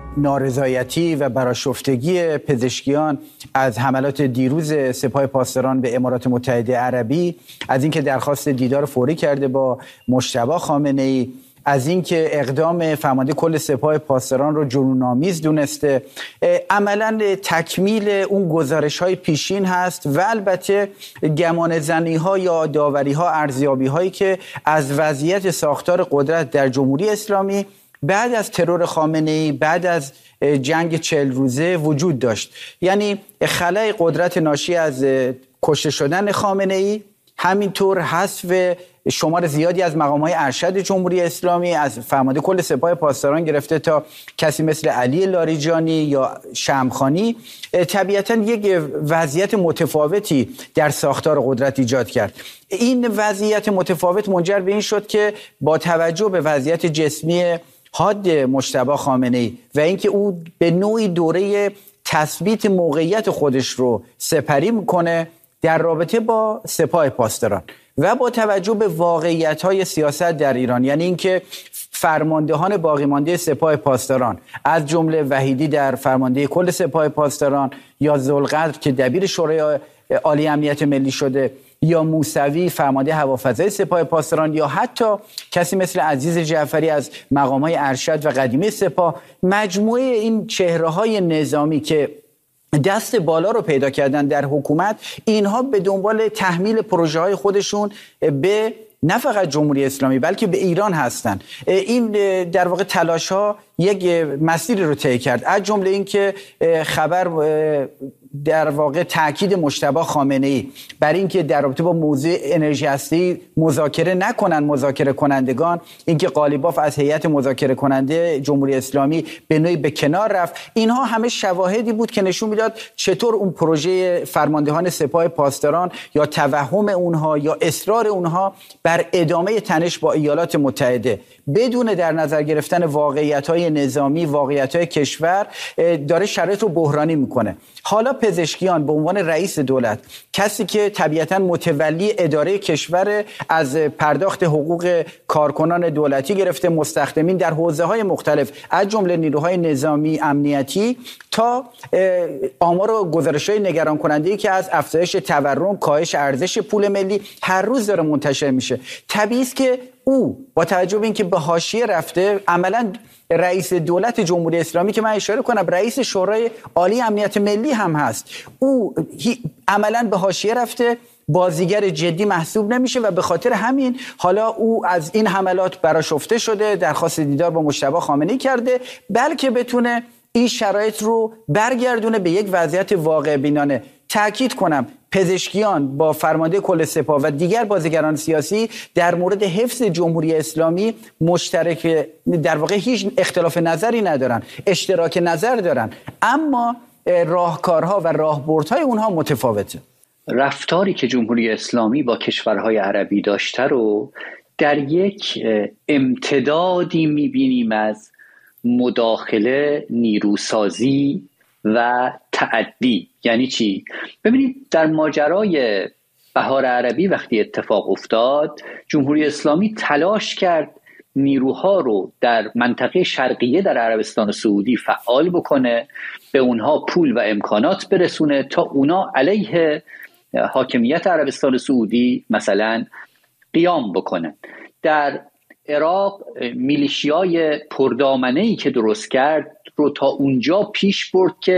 نارضایتی و برآشفتگی پزشکیان از حملات دیروز سپاه پاسداران به امارات متحده عربی، از اینکه درخواست دیدار فوری کرده با مجتبی خامنه‌ای، از اینکه اقدام فرمانده کل سپاه پاسداران رو جنون‌آمیز دونسته، عملاً تکمیل اون گزارش‌های پیشین هست و البته گمانه‌زنی‌ها یا داوری‌ها، ارزیابی‌هایی که از وضعیت ساختار قدرت در جمهوری اسلامی بعد از ترور خامنه‌ای، بعد از جنگ 40 روزه وجود داشت. یعنی خلأ قدرت ناشی از کشته شدن خامنه‌ای، همینطور حذف شمار زیادی از مقام‌های ارشد جمهوری اسلامی، از فرمانده کل سپاه پاسداران گرفته تا کسی مثل علی لاریجانی یا شمخانی، طبیعتاً یک وضعیت متفاوتی در ساختار قدرت ایجاد کرد. این وضعیت متفاوت منجر به این شد که با توجه به وضعیت جسمی حاد مجتبی خامنه‌ای و اینکه او به نوعی دوره تثبیت موقعیت خودش رو سپری میکنه در رابطه با سپاه پاسداران و با توجه به واقعیت‌های سیاست در ایران، یعنی اینکه فرماندهان باقی مانده سپاه پاسداران از جمله وحیدی در فرمانده کل سپاه پاسداران یا ذوالقدر که دبیر شورای عالی امنیت ملی شده یا موسوی فرمانده هوافضای سپاه پاسداران یا حتی کسی مثل عزیز جعفری از مقام‌های ارشد و قدیمی سپاه، مجموعه این چهره‌های نظامی که دست بالا رو پیدا کردن در حکومت، اینها به دنبال تحمیل پروژه های خودشون به نه فقط جمهوری اسلامی بلکه به ایران هستن. این در واقع تلاش ها یک مسیری رو طی کرد، از جمله این که خبر در واقع تاکید مجتبی خامنه‌ای بر این که در رابطه با موضوع انرژی هسته‌ای مذاکره نکنن مذاکره کنندگان، اینکه قالیباف از هیئت مذاکره کننده جمهوری اسلامی به نوعی به کنار رفت، اینها همه شواهدی بود که نشون میداد چطور اون پروژه فرماندهان سپاه پاسداران یا توهم اونها یا اصرار اونها بر ادامه تنش با ایالات متحده بدون در نظر گرفتن واقعیت‌های نظامی، واقعیت‌های کشور، داره شرایط رو بحرانی میکنه. حالا پزشکیان به عنوان رئیس دولت، کسی که طبیعتاً متولی اداره کشور، از پرداخت حقوق کارکنان دولتی گرفته مستخدمین در حوزه‌های مختلف از جمله نیروهای نظامی، امنیتی، تا آمار و گزارش‌های نگران کننده‌ای که از افزایش تورم، کاهش ارزش پول ملی هر روز داره منتشر میشه. طبیعی است که او با توجه به اینکه به حاشیه رفته، عملاً رئیس دولت جمهوری اسلامی که من اشاره کنم رئیس شورای عالی امنیت ملی هم هست، او عملاً به حاشیه رفته، بازیگر جدی محسوب نمیشه و به خاطر همین حالا او از این حملات برآشفته شده، درخواست دیدار با مجتبی خامنه‌ای کرده، بلکه بتونه این شرایط رو برگردونه به یک وضعیت واقع بینانه. تأکید کنم پزشکیان با فرمانده کل سپاه و دیگر بازیگران سیاسی در مورد حفظ جمهوری اسلامی مشترک، در واقع هیچ اختلاف نظری ندارن، اشتراک نظر دارن، اما راهکارها و راهبردهای اونها متفاوته. رفتاری که جمهوری اسلامی با کشورهای عربی داشته رو در یک امتدادی میبینیم از مداخله، نیروسازی و تعدی. یعنی چی؟ ببینید در ماجرای بهار عربی وقتی اتفاق افتاد، جمهوری اسلامی تلاش کرد نیروها رو در منطقه شرقیه در عربستان سعودی فعال بکنه، به اونها پول و امکانات برسونه تا اونا علیه حاکمیت عربستان سعودی مثلا قیام بکنه. در عراق میلیشیای پردامنه‌ای که درست کرد رو تا اونجا پیش برد که